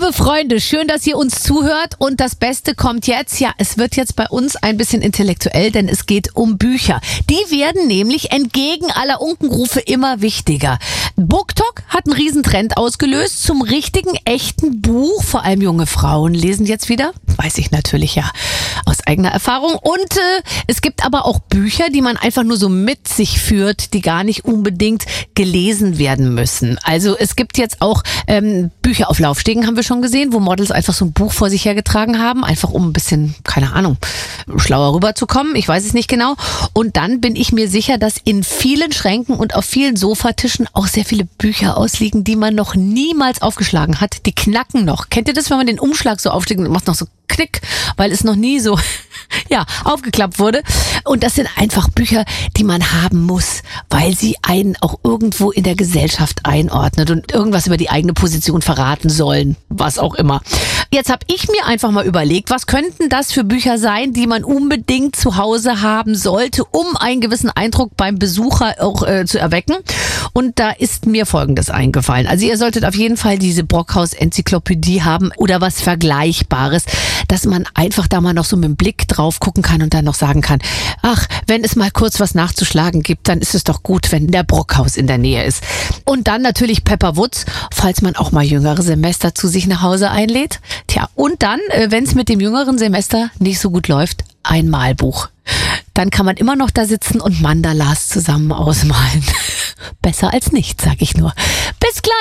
Liebe Freunde, schön, dass ihr uns zuhört und das Beste kommt jetzt. Ja, es wird jetzt bei uns ein bisschen intellektuell, denn es geht um Bücher. Die werden nämlich entgegen aller Unkenrufe immer wichtiger. BookTok hat einen Riesentrend ausgelöst zum richtigen, echten Buch. Vor allem junge Frauen lesen jetzt wieder. Weiß ich natürlich ja aus eigener Erfahrung. Und es gibt aber auch Bücher, die man einfach nur so mit sich führt, die gar nicht unbedingt gelesen werden müssen. Also es gibt jetzt auch Bücher auf Laufstegen, haben wir schon gesehen, wo Models einfach so ein Buch vor sich hergetragen haben, einfach um ein bisschen, keine Ahnung, schlauer rüberzukommen. Ich weiß es nicht genau. Und dann bin ich mir sicher, dass in vielen Schränken und auf vielen Sofatischen auch sehr viele Bücher ausliegen, die man noch niemals aufgeschlagen hat. Die knacken noch. Kennt ihr das, wenn man den Umschlag so aufschlägt und macht noch so Knick, weil es noch nie so aufgeklappt wurde. Und das sind einfach Bücher, die man haben muss, weil sie einen auch irgendwo in der Gesellschaft einordnet und irgendwas über die eigene Position verraten sollen, was auch immer. Jetzt habe ich mir einfach mal überlegt, was könnten das für Bücher sein, die man unbedingt zu Hause haben sollte, um einen gewissen Eindruck beim Besucher auch zu erwecken. Und da ist mir Folgendes eingefallen. Also ihr solltet auf jeden Fall diese Brockhaus-Enzyklopädie haben oder was Vergleichbares, dass man einfach da mal noch so mit dem Blick drauf gucken kann und dann noch sagen kann, ach, wenn es mal kurz was nachzuschlagen gibt, dann ist es doch gut, wenn der Brockhaus in der Nähe ist. Und dann natürlich Pepper Woods, falls man auch mal jüngere Semester zu sich nach Hause einlädt. Tja, und dann, wenn es mit dem jüngeren Semester nicht so gut läuft, ein Malbuch. Dann kann man immer noch da sitzen und Mandalas zusammen ausmalen. Besser als nichts, sag ich nur. Bis gleich!